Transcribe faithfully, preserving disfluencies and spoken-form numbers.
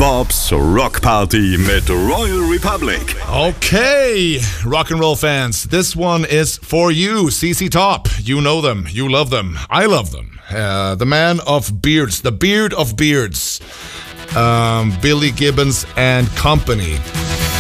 Bobs Rock Party mit Royal Republic. Okay, rock and roll fans, this one is for you. C C Top, you know them, you love them, I love them. Uh, the man of beards, the beard of beards, um, Billy Gibbons and Company.